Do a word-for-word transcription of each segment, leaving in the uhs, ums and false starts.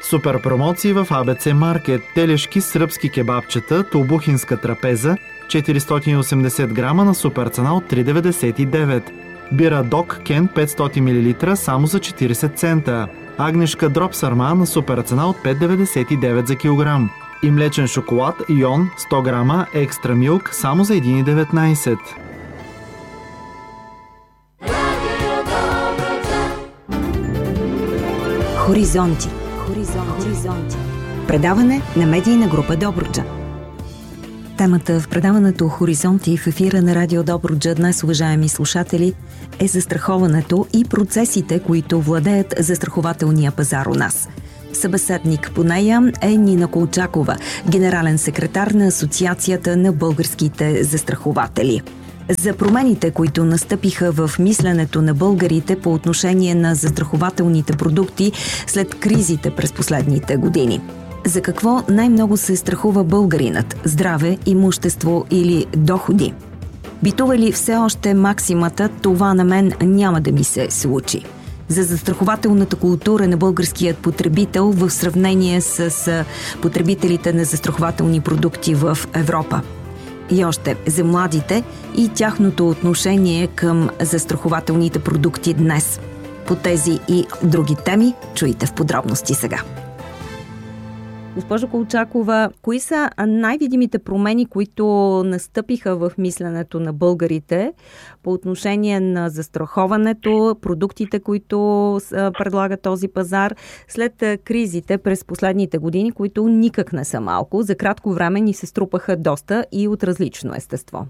Супер промоции в А Б Ц Маркет. Телешки сръбски кебабчета, тулбухинска трапеза, четиристотин и осемдесет грама на супер цена от три деветдесет и девет. Бира Док Кен петстотин милилитра само за четиридесет цента. Агнешка дроп сарма на супер цена от пет деветдесет и девет за килограм. И млечен шоколад Йон сто грама екстра милк само за един деветнайсет. Хоризонти. Хоризонти. Предаване на медийна група Добруджа. Темата в предаването Хоризонти в ефира на Радио Добруджа днес, уважаеми слушатели, е застраховането и процесите, които владеят застрахователния пазар у нас. Събеседник по нея е Нина Колчакова, генерален секретар на Асоциацията на българските застрахователи. За промените, които настъпиха в мисленето на българите по отношение на застрахователните продукти след кризите през последните години. За какво най-много се страхува българинът? Здраве, имущество или доходи? Битува ли все още максимата "това на мен няма да ми се случи"? За застрахователната култура на българският потребител в сравнение с потребителите на застрахователни продукти в Европа. И още за младите и тяхното отношение към застрахователните продукти днес. По тези и други теми чуйте в подробности сега. Госпожо Колчакова, кои са най-видимите промени, които настъпиха в мисленето на българите по отношение на застраховането, продуктите, които предлага този пазар след кризите през последните години, които никак не са малко, за кратко време ни се струпаха доста и от различно естество?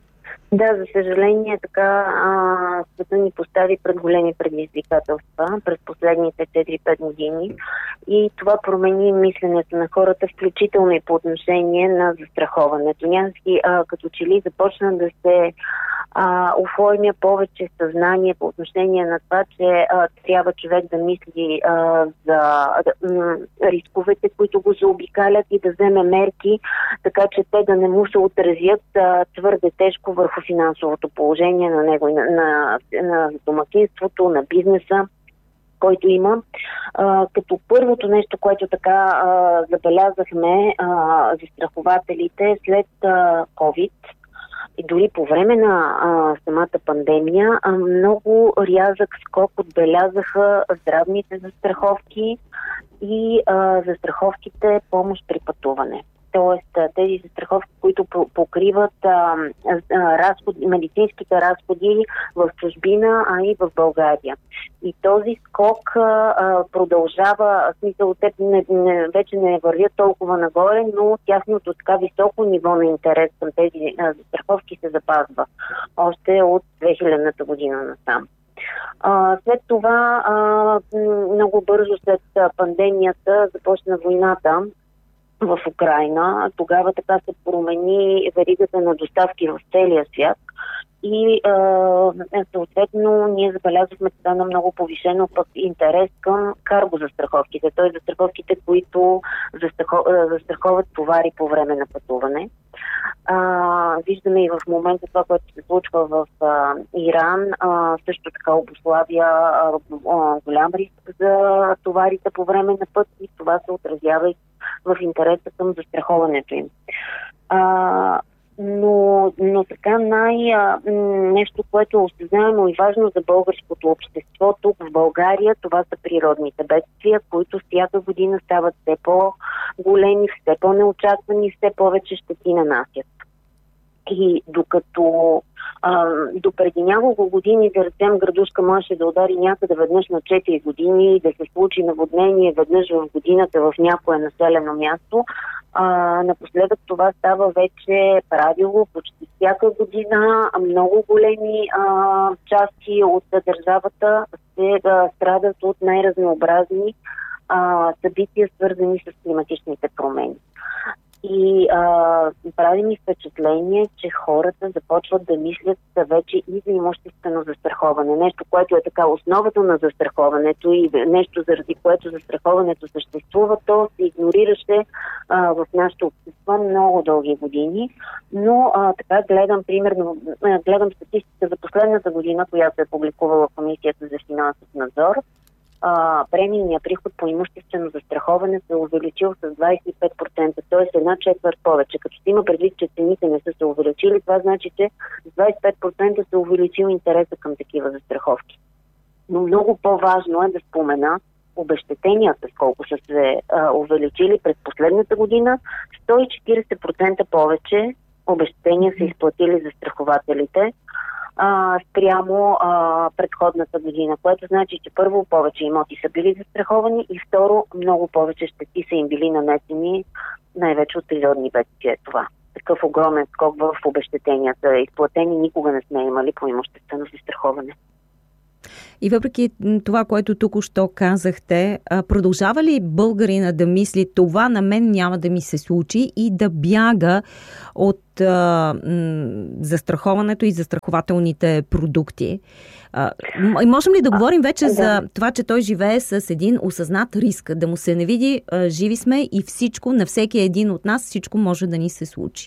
Да, за съжаление, така света ни постави пред големи предизвикателства през последните четири-пет години и това промени мисленето на хората, включително и по отношение на застраховането. Някакси а, като че ли започна да се а, оформя повече съзнание по отношение на това, че а, трябва човек да мисли а, за да, м- рисковете, които го заобикалят и да вземе мерки, така че те да не му се отразят а, твърде тежко върху финансовото положение на него, на, на, на домакинството, на бизнеса, който има. А, като първото нещо, което така а, забелязахме а, застрахователите след а, COVID и дори по време на а, самата пандемия, а, много рязък скок отбелязаха здравните застраховки и а, застраховките помощ при пътуване. Тоест тези застраховки, които покриват а, а, разходи, медицинските разходи в чужбина, а и в България. И този скок а, продължава, в смисъл, те не, не, вече не вървят толкова нагоре, но тяхното така високо ниво на интерес към тези а, застраховки се запазва още от две хилядната година насам. А, след това, а, много бързо след пандемията започна войната в Украйна. Тогава така се промени веригата на доставки в целия свят и е, съответно ние забелязахме така на много повишено пък интерес към карго застраховките, т.е. застраховките, които застраховат товари по време на пътуване. А, виждаме и в момента това, което се случва в а, Иран, а, също така обуславя а, а, голям риск за товарите по време на път и това се отразява и в интереса към застраховането им. А, но, но така най- а, нещо, което е осъзнаемо и важно за българското общество тук в България, това са природните бедствия, които всяка година стават все по-големи, все по-неочаквани, все повече щети нанасят. И докато а, до преди няколко години, да речем, градушка можеше да удари някъде веднъж на четири години, да се случи наводнение веднъж в годината в някое населено място, а, напоследък това става вече правило почти всяка година. Много големи а, части от държавата се а, страдат от най-разнообразни а, събития, свързани с климатичните промени. И а, прави ми впечатление, че хората започват да мислят вече и за имуществено застраховане. Нещо, което е така основата на застраховането и нещо, заради което застраховането съществува, то се игнорираше а, в нашето общество много дълги години. Но а, така гледам, примерно, гледам статистика за последната година, която е публикувала Комисията за финансов надзор. а, премийния приход по имуществено застраховане се увеличил с двадесет и пет процента, т.е. една четвърт повече. Като се има предвид, че цените не са се увеличили, това значи, че с двадесет и пет процента се увеличил интереса към такива застраховки. Но много по-важно е да спомена обезщетенията, колко са се а, увеличили през последната година. сто и четиридесет процента повече обезщетения са изплатили застрахователите а, спрямо а, предходната година, което значи, че първо повече имоти са били застраховани и второ много повече щети са им били нанесени, най-вече от природни бедствия. Това. Такъв огромен скок в обезщетенията. Изплатени никога не сме имали по имуществено застраховане. И въпреки това, което току-що казахте, продължава ли българина да мисли, това на мен няма да ми се случи и да бяга от а, м, застраховането и застрахователните продукти? А, можем ли да говорим вече а, да. за това, че той живее с един осъзнат риск, да му се не види, а, живи сме и всичко, на всеки един от нас всичко може да ни се случи?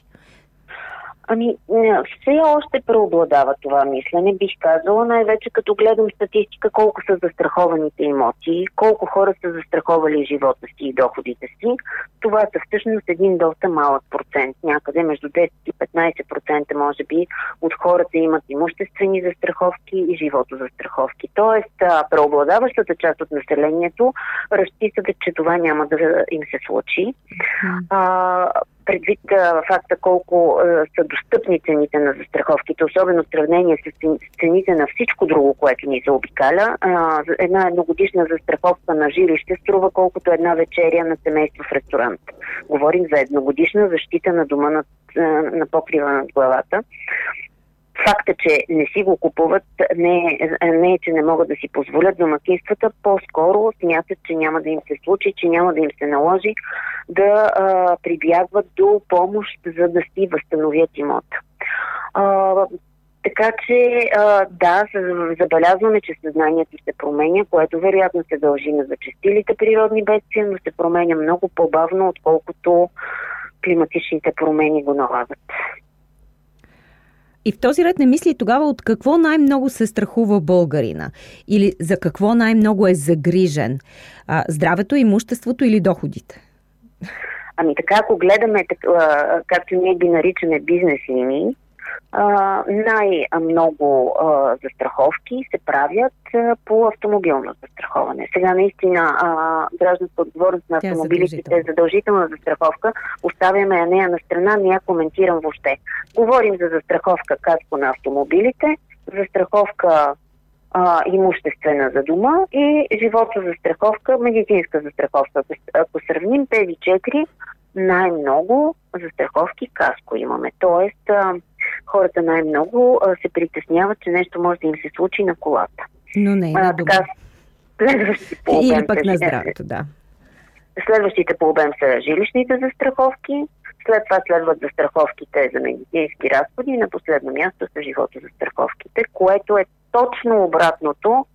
Ами, все още преобладава това мислене, бих казала, най-вече като гледам статистика колко са застрахованите имоти, колко хора са застраховали живота си и доходите си. Това са всъщност един доста малък процент, някъде между десет и петнадесет процента може би от хората имат имуществени застраховки и животозастраховки. Тоест, преобладаващата част от населението разчитат, че това няма да им се случи. А, предвид а, факта колко а, са достъпни цените на застраховките, особено в сравнение с цените на всичко друго, което ни заобикаля. А, една едногодишна застраховка на жилище струва колкото една вечеря на семейство в ресторант. Говорим за едногодишна защита на дома на, на покрива над главата. Факта, че не си го купуват, не е, не е, че не могат да си позволят домакинствата, по-скоро смятат, че няма да им се случи, че няма да им се наложи да а, прибягват до помощ, за да си възстановят имота. А, така че, а, да, забелязваме, че съзнанието се променя, което вероятно се дължи на зачестилите природни бедствия, но се променя много по-бавно, отколкото климатичните промени го налагат. И в този ред не мисли тогава от какво най-много се страхува българина? Или за какво най-много е загрижен? А, здравето, имуществото или доходите? Ами така, ако гледаме, така, както ние ги наричаме бизнес линии, най-много а, застраховки се правят а, по автомобилно застраховане. Сега наистина гражданска отговорност на автомобилите е задължителна застраховка. Оставяме я нея на страна, не я коментирам въобще. Говорим за застраховка каско на автомобилите, застраховка а, имуществена за дома и животозастраховка, медицинска застраховка. Ако сравним тези четири, най-много застраховки каско имаме. Тоест, а, хората най-много а, се притесняват, че нещо може да им се случи на колата. Но не е на дома. Следващите по обем Или пък на здравето, да. Следващите по обем са жилищните застраховки, след това следват застраховките за медицински разходи и на последно място са животозастраховките, което е точно обратното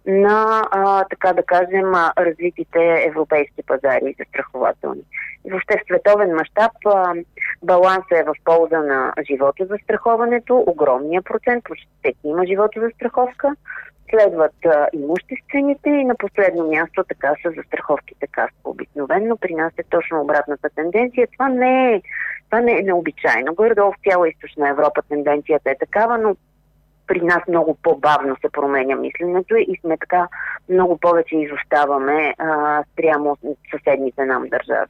на, а, така да кажем, развитите европейски пазари застрахователни. И въобще в световен мащаб балансът е в полза на животозастраховането, огромния процент, почти всеки има животозастраховка, следват а, имуществените и на последно място така са застраховките каско. Обикновено при нас е точно обратната тенденция. Това не е, това не е необичайно. Горе-долу в цяла източна Европа тенденцията е такава, но при нас много по-бавно се променя мисленето и сме така много повече изоставаме а, спрямо съседните нам държави.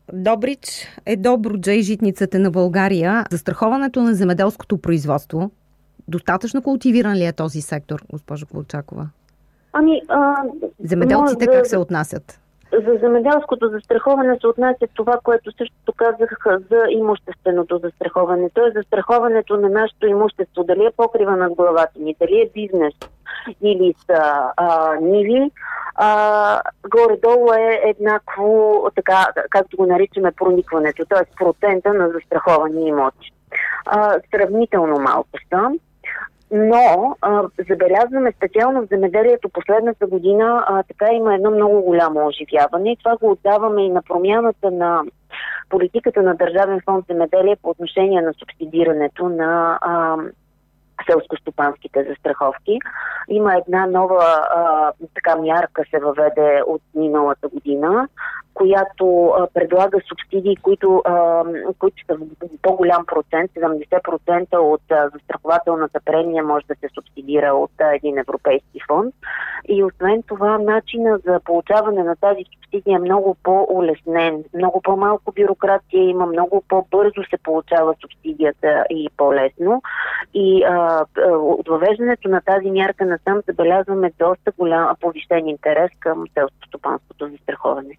Добрич е Добруджа и житницата на България. Застраховането на земеделското производство, достатъчно култивиран ли е този сектор, госпожо Колчакова? Ами, а, земеделците за, как се отнасят? За земеделското застраховане се отнася това, което също казах за имущественото застраховане. То е застраховането на нашето имущество. Дали е покрива над главата ни, дали е бизнес или са а, ниви, а, горе-долу е еднакво, така, както го наричаме, проникването, т.е. процента на застраховани имоти. А, сравнително малко са. Но а, забелязваме специално в земеделието последната година, а, така има едно много голямо оживяване и това го отдаваме и на промяната на политиката на Държавен фонд земеделие по отношение на субсидирането на а, селскостопанските застраховки. Има една нова а, така мярка се въведе от миналата година, която а, предлага субсидии, които, а, които са в по-голям процент, седемдесет процента от а, застрахователната премия може да се субсидира от а, един европейски фонд. И освен това, начина за получаване на тази субсидия е много по-улеснен, много по-малко бюрокрация има, много по-бързо се получава субсидията и по-лесно. И а, от въвеждането на тази мярка насам забелязваме доста голям повишен интерес към селскостопанското застраховане.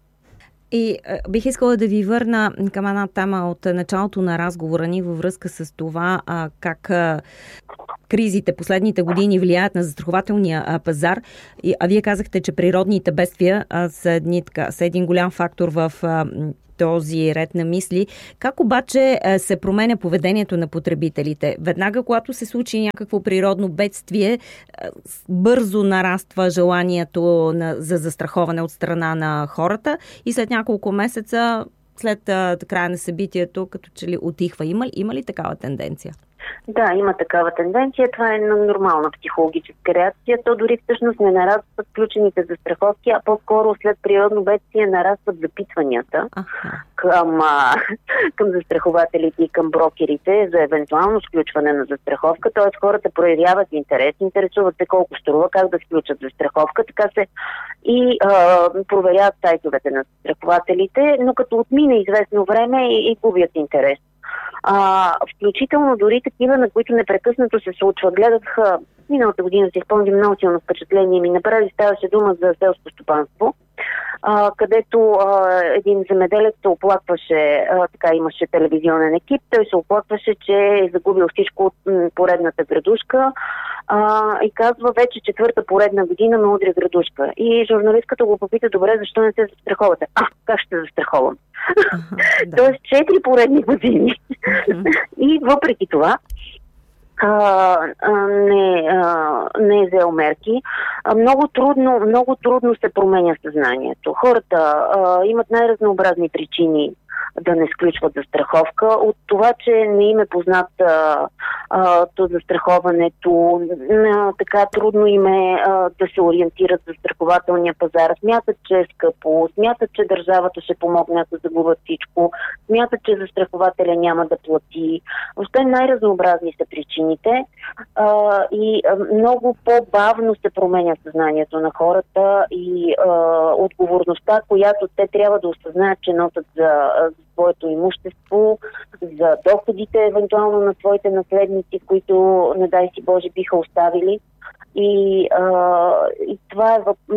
И а, бих искала да ви върна към една тема от началото на разговора ни във връзка с това а, как а, кризите последните години влияят на застрахователния а, пазар. И, а вие казахте, че природните бедствия а, са, едни, така, са един голям фактор в а, този ред на мисли. Как обаче се променя поведението на потребителите? Веднага, когато се случи някакво природно бедствие, бързо нараства желанието на, за застраховане от страна на хората и след няколко месеца, след а, края на събитието, като че ли утихва. Има, има ли такава тенденция? Да, има такава тенденция. Това е нормална психологическа реакция. То дори всъщност не нарастват включените застраховки, а по-скоро след природно бедствие нарастват запитванията ага. към, а, към застрахователите и към брокерите за евентуално сключване на застраховка. Т.е. хората проявяват интерес, интересуват се колко струва, как да сключат застраховка, така се и а, проверяват сайтовете на застрахователите, но като отмине известно време и, и губят интерес. А, включително дори такива, на които непрекъснато се случва. Гледах а, миналата година, си спомням, много силно впечатление ми направи, ставаше дума за селско стопанство, а, където а, един земеделец се оплакваше, а, така имаше телевизионен екип, той се оплакваше, че е загубил всичко от м, поредната градушка а, и казва, вече четвърта поредна година ме удря градушка. И журналистката го попита, добре, защо не се застраховате? А, как ще застраховам? Uh-huh, да. Тоест четири поредни години. Uh-huh. И въпреки това а, а, не, а, не е взел мерки. А, много трудно, много трудно се променя съзнанието. Хората а, имат най-разнообразни причини да не сключват застраховка. От това, че не им е познат а, а, то застраховането, а, така трудно им е а, да се ориентират за застрахователния пазар. Смятат, че е скъпо, смятат, че държавата ще помогне, ако загубят всичко, смятат, че застрахователя няма да плати. Въобще най-разнообразни са причините а, и а, много по-бавно се променя съзнанието на хората и а, отговорността, която те трябва да осъзнаят, че носят за своето имущество, за доходите, евентуално на своите наследници, които, не дай си Боже, биха оставили. И, а, и това е,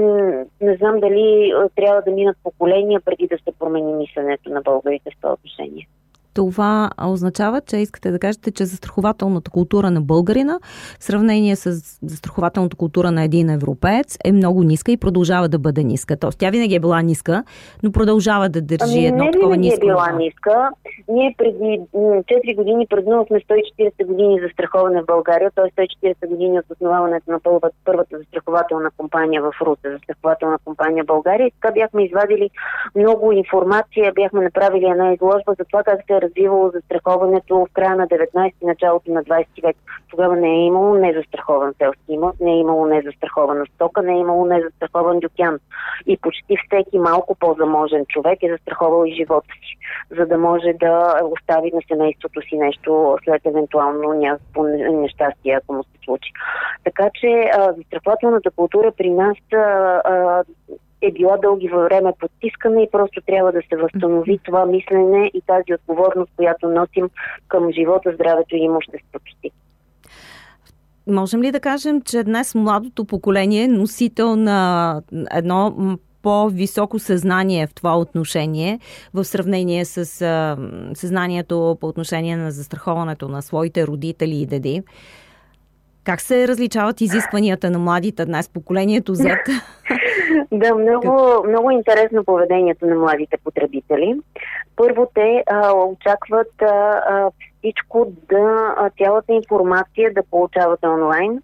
не знам дали трябва да минат поколения преди да се промени мисленето на българите в това отношение. Това означава, че искате да кажете, че застрахователната култура на българина в сравнение с застрахователната култура на един европеец е много ниска и продължава да бъде ниска. Тоест, тя винаги е била ниска, но продължава да държи ами, едно такова ниско. Не, винаги е била ниска. Ние преди четири години празнувахме сто и четиридесет години застраховане в България, т.е. сто и четиридесет години от основаването на първата, първата застрахователна компания в Русе, застрахователна компания в България. И така бяхме извадили много информация, бяхме направили една изложба за това как се е развивало застраховането в края на деветнайсети, началото на двайсети век. Тогава не е имало незастрахован селски имот, не е имало незастрахована стока, не е имало незастрахован дюкян. И почти всеки малко по-заможен човек е застраховал и живота си, за да може да остави на семейството си нещо след евентуално някакво нещастие, ако му се случи. Така че а, застрахователната култура при нас а, а, е била дълги във време потискана и просто трябва да се възстанови това мислене и тази отговорност, която носим към живота, здравето и имуществото си. Можем ли да кажем, че днес младото поколение е носител на едно по-високо съзнание в това отношение в сравнение с а, съзнанието по отношение на застраховането на своите родители и деди? Как се различават изискванията на младите днес, поколението Z? Да, много, много интересно поведението на младите потребители. Първо, те а, очакват а, всичко да, а, цялата информация да получават онлайн.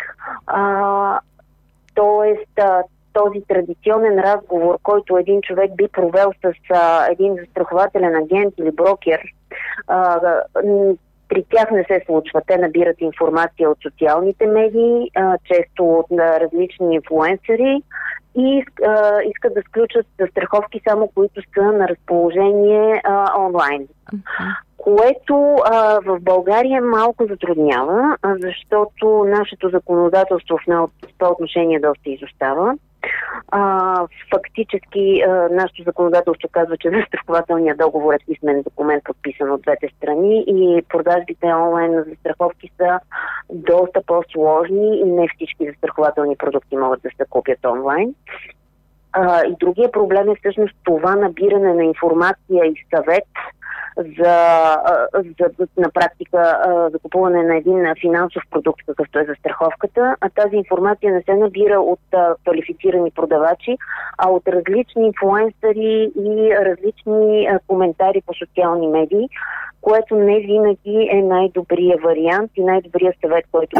А, тоест, а, този традиционен разговор, който един човек би провел с а, един застрахователен агент или брокер, а, При тях не се случва. Те набират информация от социалните медии, често от различни инфлуенсъри и а, искат да сключат застраховки само, които са на разположение а, онлайн. Uh-huh. Което а, в България малко затруднява, а, защото нашето законодателство в това отношение доста изостава. А, фактически а, нашето законодателство казва, че застрахователният договор е писмен документ, подписан от двете страни и продажбите онлайн на застраховки са доста по-сложни и не всички застрахователни продукти могат да се купят онлайн. А, и другия проблем е всъщност това набиране на информация и съвет за, за на практика закупуване на един финансов продукт, какъвто е застраховката, а тази информация не се набира от а, квалифицирани продавачи, а от различни инфлуенсъри и различни а, коментари по социални медии, което не винаги е най-добрият вариант и най-добрият съвет, който